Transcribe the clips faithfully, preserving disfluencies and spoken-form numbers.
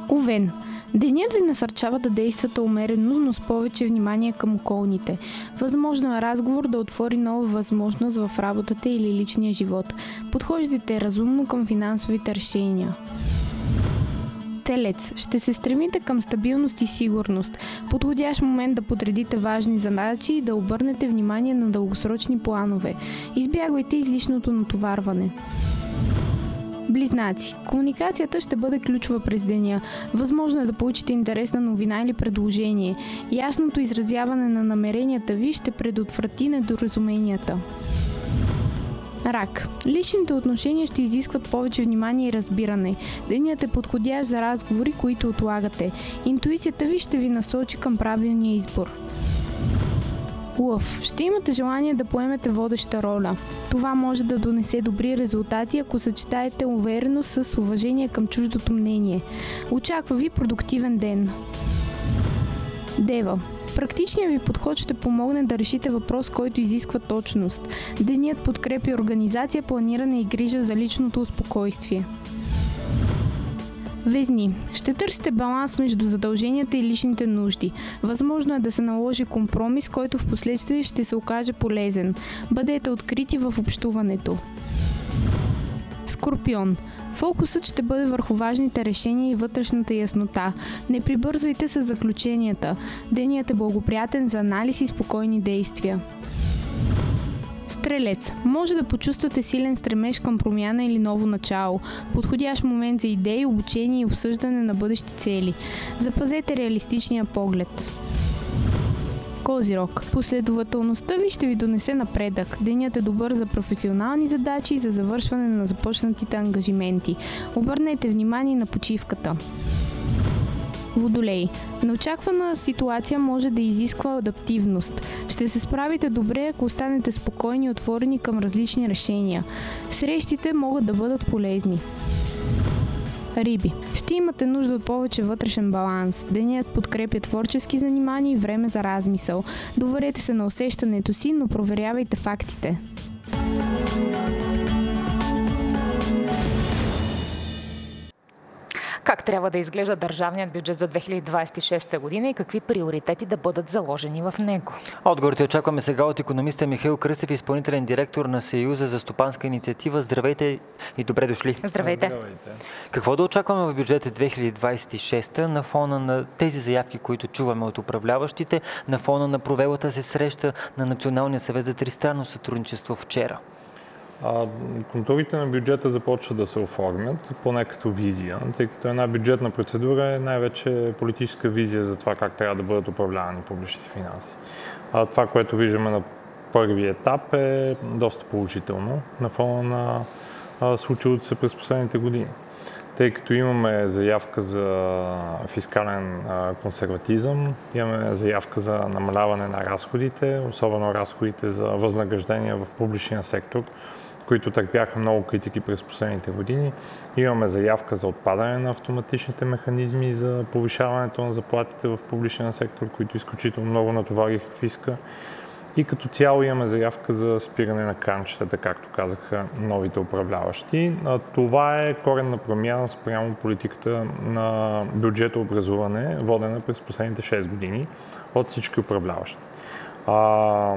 Овен. Денят ви насърчава да действате умерено, но с повече внимание към околните. Възможно е разговор да отвори нова възможност в работата или личния живот. Подхождайте разумно към финансовите решения. Телец. Ще се стремите към стабилност и сигурност. Подходящ момент да подредите важни задачи и да обърнете внимание на дългосрочни планове. Избягвайте излишното натоварване. Близнаци. Комуникацията ще бъде ключова през деня. Възможно е да получите интересна новина или предложение. Ясното изразяване на намеренията ви ще предотврати недоразуменията. Рак. Личните отношения ще изискват повече внимание и разбиране. Денят е подходящ за разговори, които отлагате. Интуицията ви ще ви насочи към правилния избор. Лъв. Ще имате желание да поемете водеща роля. Това може да донесе добри резултати, ако съчетаете увереност с уважение към чуждото мнение. Очаква ви продуктивен ден. Дева. Практичният ви подход ще помогне да решите въпрос, който изисква точност. Денят подкрепи организация, планиране и грижа за личното спокойствие. Везни. Ще търсите баланс между задълженията и личните нужди. Възможно е да се наложи компромис, който в последствие ще се окаже полезен. Бъдете открити в общуването. Скорпион. Фокусът ще бъде върху важните решения и вътрешната яснота. Не прибързвайте с заключенията. Денят е благоприятен за анализ и спокойни действия. Стрелец. Може да почувствате силен стремеж към промяна или ново начало. Подходящ момент за идеи, обучение и обсъждане на бъдещи цели. Запазете реалистичния поглед. Козирог. Последователността ви ще ви донесе напредък. Денят е добър за професионални задачи и за завършване на започнатите ангажименти. Обърнете внимание на почивката. Водолей. Неочаквана ситуация може да изисква адаптивност. Ще се справите добре, ако останете спокойни и отворени към различни решения. Срещите могат да бъдат полезни. Риби. Ще имате нужда от повече вътрешен баланс. Денят подкрепя творчески занимания и време за размисъл. Доверете се на усещането си, но проверявайте фактите. Как трябва да изглежда държавният бюджет за две хиляди двадесет и шеста година и какви приоритети да бъдат заложени в него? Отговорите очакваме сега от икономиста Михаил Кръстев, изпълнителен директор на Съюза за стопанска инициатива. Здравейте и добре дошли. Здравейте. Здравейте. Какво да очакваме в бюджета две хиляди двадесет и шеста на фона на тези заявки, които чуваме от управляващите, на фона на провелата се среща на Националния съвет за тристранно сътрудничество вчера? А, контурите на бюджета започват да се оформят, поне като визия, тъй като една бюджетна процедура е най-вече политическа визия за това как трябва да бъдат управлявани публичните финанси. А, това, което виждаме на първи етап е доста положително на фона на а, случилото се през последните години. Тъй като имаме заявка за фискален а, консерватизъм, имаме заявка за намаляване на разходите, особено разходите за възнаграждения в публичния сектор, които търпяха много критики през последните години. Имаме заявка за отпадане на автоматичните механизми за повишаването на заплатите в публичния сектор, които изключително много натовариха фиска. И като цяло имаме заявка за спиране на кранчетата, както казаха новите управляващи. Това е коренна промяна спрямо политиката на бюджетообразуване, водена през последните шест години от всички управляващи. А,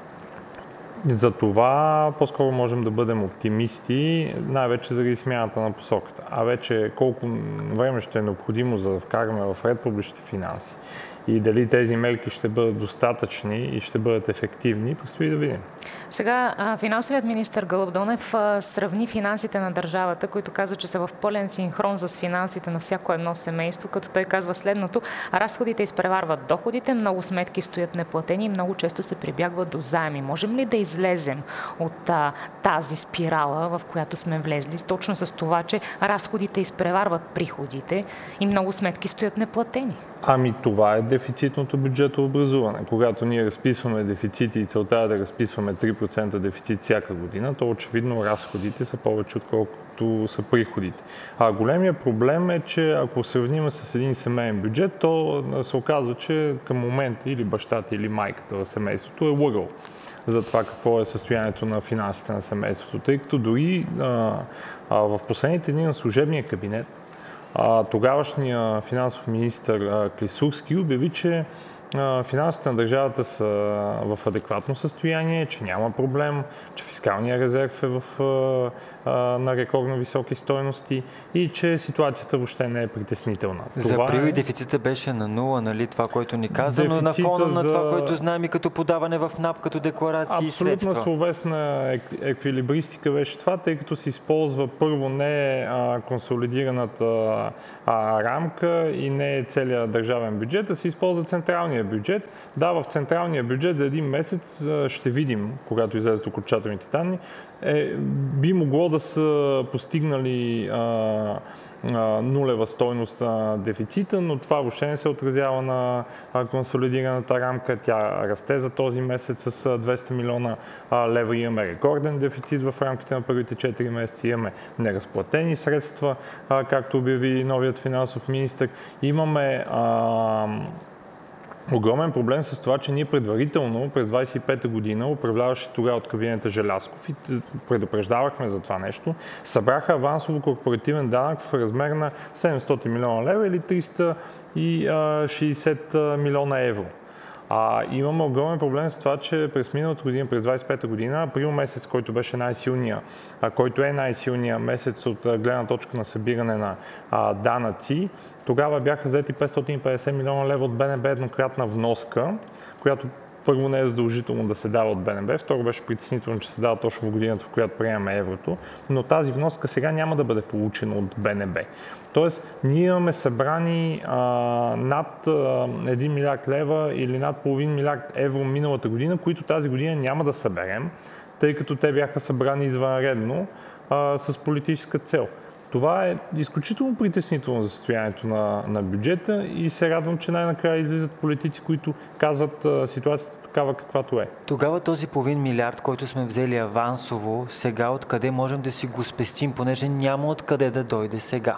за това по-скоро можем да бъдем оптимисти, най-вече заради смяната на посоката. А вече колко време ще е необходимо за да вкараме в ред публичните финанси и дали тези мерки ще бъдат достатъчни и ще бъдат ефективни, предстои да видим. Сега финансовият министър Гълъб Донев сравни финансите на държавата, които казва, че са в пълен синхрон с финансите на всяко едно семейство, като той казва следното: разходите изпреварват доходите, много сметки стоят неплатени и много често се прибягва до заеми. Можем ли да излезем от а, тази спирала, в която сме влезли, точно с това, че разходите изпреварват приходите и много сметки стоят неплатени? Ами това е дефицитното бюджетообразуване. Когато ние разписваме дефицити и целта е да разписваме три процента дефицит всяка година, то очевидно разходите са повече отколкото са приходите. А големия проблем е, че ако сравним с един семейен бюджет, то се оказва, че към момента или бащата или майката в семейството е лъгал за това какво е състоянието на финансите на семейството. Тъй като дори а, а, в последните дни на служебния кабинет а, тогавашният финансов министър Клисурски обяви, че финансите на държавата са в адекватно състояние, че няма проблем, че фискалният резерв е в, на рекордно високи стойности и че ситуацията въобще не е притеснителна. За април е... дефицита беше на нула, нали? Това, което ни каза, но на фона на това, за... което знаем и като подаване в НАП, като декларации и средства. Абсолютно словесна еквилибристика беше това, тъй като се използва първо не а, консолидираната а, рамка и не целият държавен бюджет, а се използва централния бюджет. Да, в централния бюджет за един месец ще видим, когато излезат окончателните данни, е, би могло да са постигнали а, а, нулева стойност на дефицита, но това въобще не се отразява на а, консолидираната рамка. Тя расте за този месец с двеста милиона а, лева. Имаме рекорден дефицит в рамките на първите четири месеца. Имаме неразплатени средства, а, както обяви новият финансов министър. Имаме а, огромен проблем с това, че ние предварително през двадесет и пета година, управляващи тогава от кабинета Желязков, и предупреждавахме за това нещо, събраха авансово корпоративен данък в размер на седемстотин милиона лева или триста и шейсет милиона евро. А, имаме огромен проблем с това, че през миналата година, през двадесет и пета година, април месец, който беше най-силния, а, който е най-силния месец от а, гледна точка на събиране на а, данъци, тогава бяха взети петстотин и петдесет милиона лева от БНБ еднократна вноска, която първо не е задължително да се дава от БНБ, второ беше притеснително, че се дава точно в годината, в която приемаме еврото, но тази вноска сега няма да бъде получена от БНБ. Тоест, ние имаме събрани а, над а, един милиард лева или над половин милиард евро миналата година, които тази година няма да съберем, тъй като те бяха събрани извънредно а, с политическа цел. Това е изключително притеснително за състоянието на, на бюджета и се радвам, че най-накрая излизат политици, които казват а, ситуацията такава каквато е. Тогава този половин милиард, който сме взели авансово, сега откъде можем да си го спестим, понеже няма откъде да дойде сега?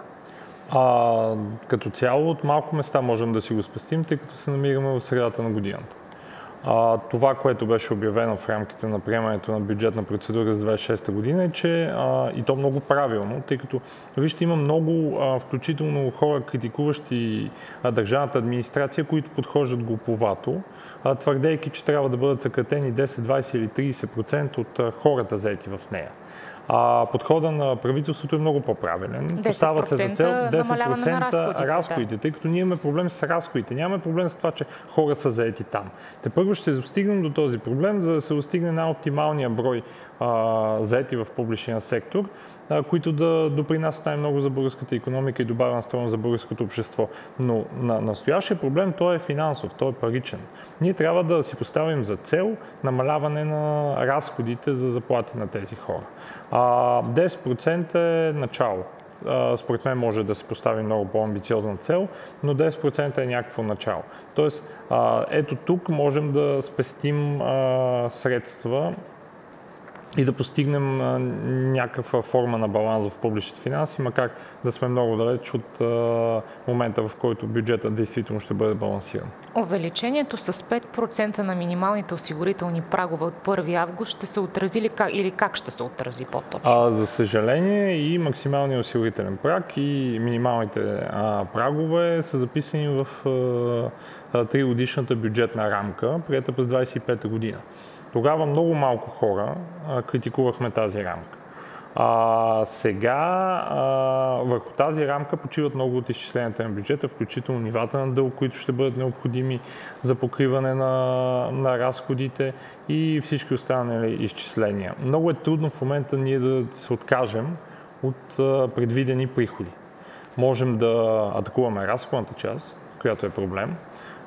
А, като цяло от малко места можем да си го спестим, тъй като се намираме в средата на годината. А, това, което беше обявено в рамките на приемането на бюджетна процедура за двадесет и шеста година е, че а, и то много правилно, тъй като вижте, има много, а, включително хора, критикуващи а, държавната администрация, които подхождат глуповато, а, твърдейки, че трябва да бъдат съкратени десет, двадесет или тридесет процента от а, хората заети в нея. А подхода на правителството е много по-правилен. Поставя се за цел десет процента на разходите, разходите да. Тъй като ние имаме проблем с разходите. Нямаме проблем с това, че хора са заети там. Те първо ще достигнем до този проблем, за да се достигне на оптималния брой а, заети в публичния сектор, а, които да допринасят най-много за българската икономика и добавена стойност за българското общество. Но на настоящия проблем той е финансов, той е паричен. Ние трябва да си поставим за цел намаляване на разходите за заплати на тези хора. десет процента е начало. Според мен може да се постави много по-амбициозна цел, но десет процента е някакво начало. Тоест, ето тук можем да спестим средства и да постигнем а, някаква форма на баланс в публичните финанси, макар да сме много далеч от а, момента, в който бюджетът действително ще бъде балансиран. Увеличението с пет процента на минималните осигурителни прагове от първи август ще се отрази ли, или как ще се отрази по-точно? А, за съжаление и максималният осигурителен праг и минималните а, прагове са записани в а, тригодишната бюджетна рамка, приета през двадесет и пета година. Тогава много малко хора а, критикувахме тази рамка. А, сега а, върху тази рамка почиват много от изчисленията на бюджета, включително нивата на дълг, които ще бъдат необходими за покриване на, на разходите и всички останали изчисления. Много е трудно в момента ние да се откажем от а, предвидени приходи. Можем да атакуваме разходната част, която е проблем,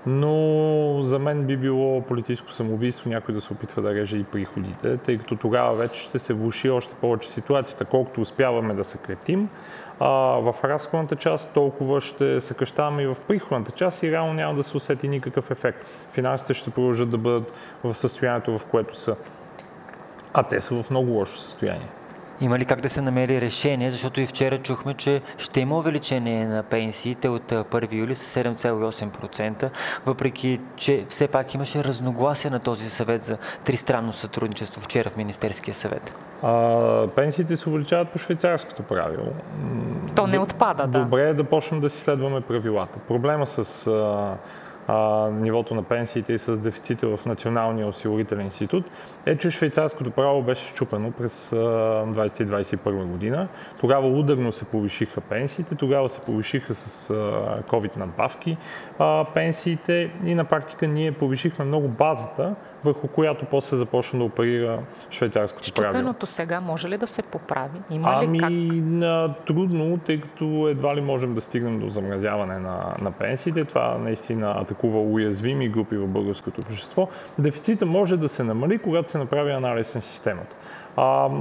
но за мен би било политическо самоубийство някой да се опитва да реже и приходите, тъй като тогава вече ще се влоши още повече ситуацията, колкото успяваме да съкратим. А в разходната част толкова ще съкръщаваме и в приходната част и реално няма да се усети никакъв ефект. Финансите ще продължат да бъдат в състоянието, в което са. А те са в много лошо състояние. Има ли как да се намери решение, защото и вчера чухме, че ще има увеличение на пенсиите от първи юли с седем цяло и осем процента, въпреки че все пак имаше разногласие на този съвет за тристранно сътрудничество вчера в Министерския съвет? А, пенсиите се увеличават по швейцарското правило. То не отпада, да. Добре е да почнем да си следваме правилата. Проблема с а, а, нивото на пенсиите и с дефицита в Националния осигурителен институт е, че швейцарското право беше счупено през двадесета и двадесет и първа година. Тогава ударно се повишиха пенсиите, тогава се повишиха с ковид надбавки а, пенсиите и на практика ние повишихме много базата, върху която после започна да оперира швейцарското правило. Счупеното сега може ли да се поправи? Има ами, ли как? Ами трудно, тъй като едва ли можем да стигнем до замразяване на, на пенсиите. Това наистина атакува уязвими групи в българското общество. Дефицита може да се намали, когато се направи анализ на системата. А,